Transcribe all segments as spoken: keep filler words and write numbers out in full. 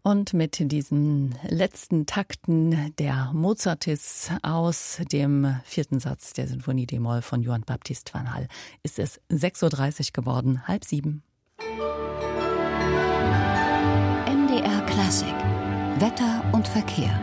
Und mit diesen letzten Takten der Mozartis aus dem vierten Satz der Sinfonie d-Moll von Johann Baptist van Hall ist es sechs Uhr dreißig geworden, halb sieben. M D R Klassik. Wetter und Verkehr.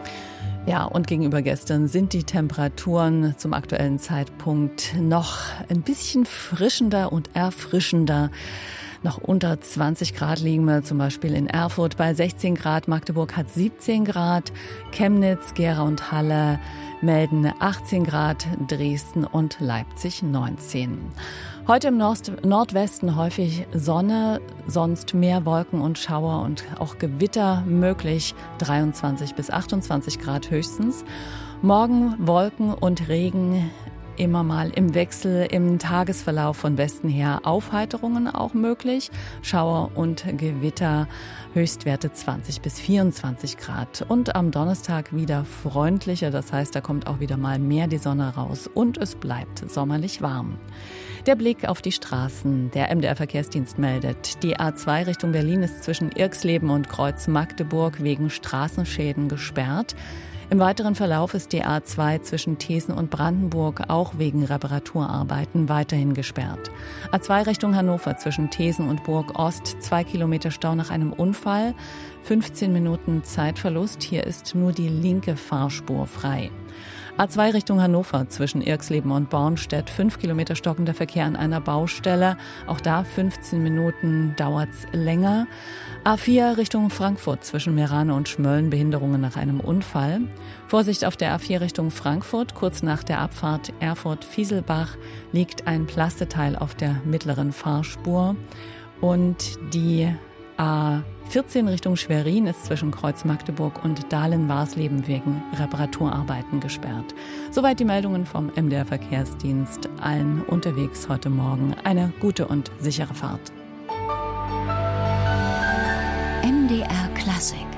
Ja, und gegenüber gestern sind die Temperaturen zum aktuellen Zeitpunkt noch ein bisschen frischender und erfrischender. Noch unter zwanzig Grad liegen wir zum Beispiel in Erfurt bei sechzehn Grad. Magdeburg hat siebzehn Grad. Chemnitz, Gera und Halle melden achtzehn Grad. Dresden und Leipzig neunzehn. Heute im Nord- Nordwesten häufig Sonne, sonst mehr Wolken und Schauer und auch Gewitter möglich. dreiundzwanzig bis achtundzwanzig Grad höchstens. Morgen Wolken und Regen. Immer mal im Wechsel im Tagesverlauf von Westen her Aufheiterungen auch möglich. Schauer und Gewitter, Höchstwerte zwanzig bis vierundzwanzig Grad. Und am Donnerstag wieder freundlicher, das heißt, da kommt auch wieder mal mehr die Sonne raus und es bleibt sommerlich warm. Der Blick auf die Straßen. Der M D R Verkehrsdienst meldet, die A zwei Richtung Berlin ist zwischen Irxleben und Kreuz Magdeburg wegen Straßenschäden gesperrt. Im weiteren Verlauf ist die A zwei zwischen Thesen und Brandenburg auch wegen Reparaturarbeiten weiterhin gesperrt. A zwei Richtung Hannover zwischen Thesen und Burg Ost, zwei Kilometer Stau nach einem Unfall, fünfzehn Minuten Zeitverlust. Hier ist nur die linke Fahrspur frei. A zwei Richtung Hannover zwischen Irxleben und Bornstedt, fünf Kilometer stockender Verkehr an einer Baustelle. Auch da fünfzehn Minuten dauert's länger. A vier Richtung Frankfurt zwischen Meerane und Schmölln, Behinderungen nach einem Unfall. Vorsicht auf der A vier Richtung Frankfurt, kurz nach der Abfahrt Erfurt-Fieselbach liegt ein Plasteteil auf der mittleren Fahrspur. Und die A vierzehn Richtung Schwerin ist zwischen Kreuz Magdeburg und Dahlen-Warsleben wegen Reparaturarbeiten gesperrt. Soweit die Meldungen vom M D R Verkehrsdienst. Allen unterwegs heute Morgen eine gute und sichere Fahrt. M D R Klassik.